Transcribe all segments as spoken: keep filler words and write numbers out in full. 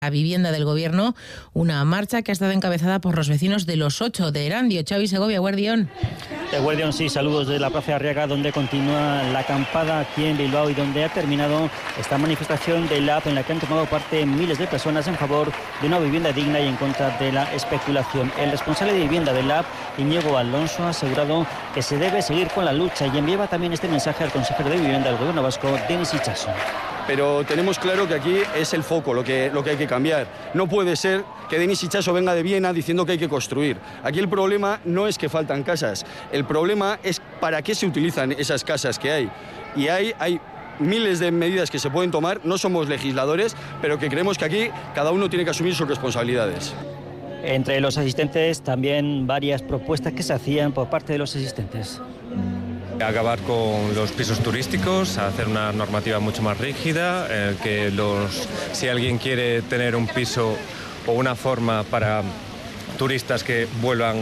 La vivienda del Gobierno, una marcha que ha estado encabezada por los vecinos de Los Ocho de Erandio. Xavi Segovia, Guardión. De Guardión, sí, saludos de la Plaza de Arriaga, donde continúa la acampada aquí en Bilbao y donde ha terminado esta manifestación del Lab en la que han tomado parte miles de personas en favor de una vivienda digna y en contra de la especulación. El responsable de vivienda del Lab, Íñigo Alonso, ha asegurado que se debe seguir con la lucha y enviaba también este mensaje al consejero de vivienda del Gobierno vasco, Denis Itxaso. Pero tenemos claro que aquí es el foco lo que, lo que hay que cambiar. No puede ser que Denis Itxaso venga de Viena diciendo que hay que construir. Aquí el problema no es que faltan casas, el problema es para qué se utilizan esas casas que hay. Y hay, hay miles de medidas que se pueden tomar, no somos legisladores, pero que creemos que aquí cada uno tiene que asumir sus responsabilidades. Entre los asistentes también varias propuestas que se hacían por parte de los asistentes. Acabar con los pisos turísticos, hacer una normativa mucho más rígida, eh, que los, si alguien quiere tener un piso o una forma para turistas que vuelvan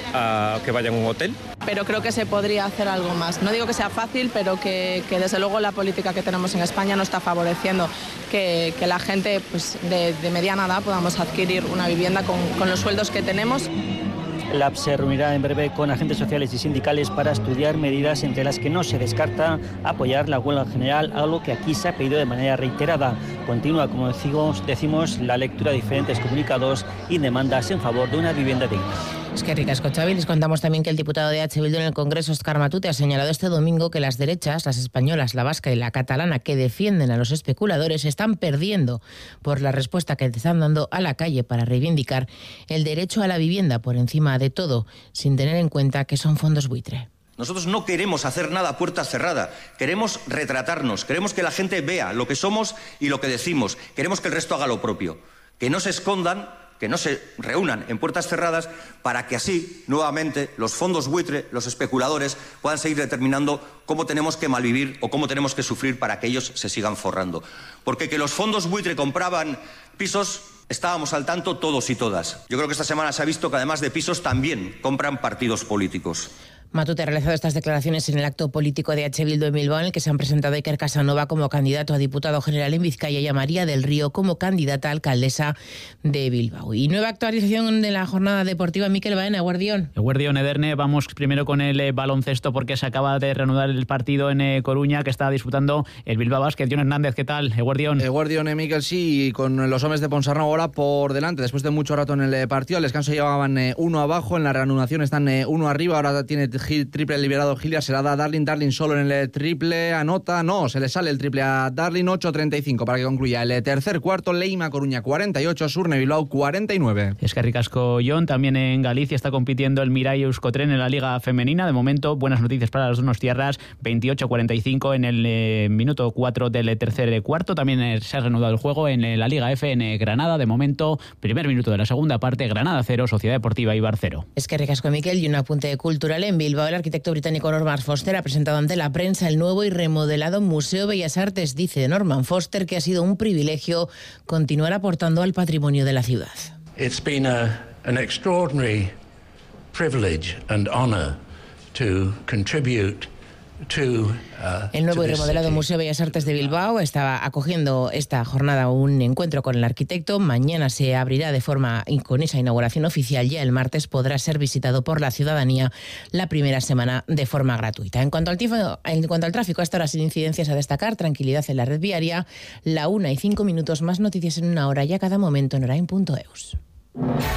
a que vayan a un hotel. Pero creo que se podría hacer algo más. No digo que sea fácil, pero que, que desde luego la política que tenemos en España no está favoreciendo que, que la gente pues, de, de mediana edad podamos adquirir una vivienda con, con los sueldos que tenemos. El Lab se reunirá en breve con agentes sociales y sindicales para estudiar medidas entre las que no se descarta apoyar la huelga general, algo que aquí se ha pedido de manera reiterada. Continúa, como decimos, decimos la lectura de diferentes comunicados y demandas en favor de una vivienda digna. Es que ricasco, Xavi. Les contamos también que el diputado de H. Bildu en el Congreso, Óscar Matute, ha señalado este domingo que las derechas, las españolas, la vasca y la catalana, que defienden a los especuladores, están perdiendo por la respuesta que están dando a la calle para reivindicar el derecho a la vivienda por encima de todo, sin tener en cuenta que son fondos buitre. Nosotros no queremos hacer nada a puerta cerrada, queremos retratarnos, queremos que la gente vea lo que somos y lo que decimos, queremos que el resto haga lo propio, que no se escondan, que no se reúnan en puertas cerradas para que así, nuevamente, los fondos buitre, los especuladores, puedan seguir determinando cómo tenemos que malvivir o cómo tenemos que sufrir para que ellos se sigan forrando. Porque que los fondos buitre compraban pisos, estábamos al tanto todos y todas. Yo creo que esta semana se ha visto que además de pisos también compran partidos políticos. Matute ha realizado estas declaraciones en el acto político de H. Bildu en Bilbao, en el que se han presentado Iker Casanova como candidato a diputado general en Vizcaya y a María del Río como candidata a alcaldesa de Bilbao. Y nueva actualización de la jornada deportiva, Mikel Baena, Guardión. Guardión, Ederne, vamos primero con el eh, baloncesto porque se acaba de reanudar el partido en eh, Coruña que está disputando el Bilbao Basket. John Hernández, ¿qué tal? Eh, Guardión. Eh, Guardión, eh, Mikel, sí, con los hombres de Ponsarnau ahora por delante. Después de mucho rato en el eh, partido, al descanso llevaban eh, uno abajo, en la reanudación están eh, uno arriba, ahora tiene triple liberado Gilia, se la da a Darling, Darling solo en el triple, anota, no, se le sale el triple a Darling, ocho treinta y cinco para que concluya el tercer cuarto. Leima Coruña cuarenta y ocho, Surne Bilbao cuarenta y nueve. Es que ricasco, John, también en Galicia está compitiendo el Mirai Euskotren en la Liga Femenina, de momento buenas noticias para las dos tierras, veintiocho cuarenta y cinco en el eh, minuto cuatro del tercer cuarto, también eh, se ha reanudado el juego en eh, la Liga F en eh, Granada, de momento, primer minuto de la segunda parte, Granada cero, Sociedad Deportiva Eibar cero. Es que ricasco, Miquel, y un apunte cultural en Bilbao, el arquitecto El arquitecto británico Norman Foster ha presentado ante la prensa el nuevo y remodelado Museo Bellas Artes. Dice Norman Foster que ha sido un privilegio continuar aportando al patrimonio de la ciudad. It's been a, an extraordinary privilege and honor to contribute To, uh, el nuevo y remodelado Museo Bellas Artes de Bilbao estaba acogiendo esta jornada un encuentro con el arquitecto. Mañana se abrirá de forma con esa inauguración oficial. Ya el martes podrá ser visitado por la ciudadanía la primera semana de forma gratuita. En cuanto al, tifo, en cuanto al tráfico, hasta ahora sin incidencias a destacar, tranquilidad en la red viaria. La una y cinco minutos, más noticias en una hora y a cada momento en orain punto eus.